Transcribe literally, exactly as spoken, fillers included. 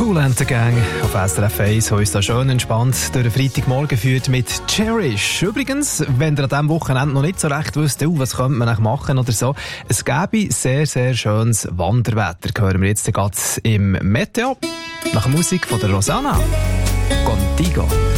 Kool and the Gang auf S R F eins, die uns da schön entspannt durch den Freitagmorgen führt mit Cherish. Übrigens, wenn ihr an diesem Wochenende noch nicht so recht wisst, oh, was könnte man eigentlich machen oder so, es gäbe sehr, sehr schönes Wanderwetter. Hören wir jetzt gerade im Meteo nach der Musik von der Rosanna. Contigo.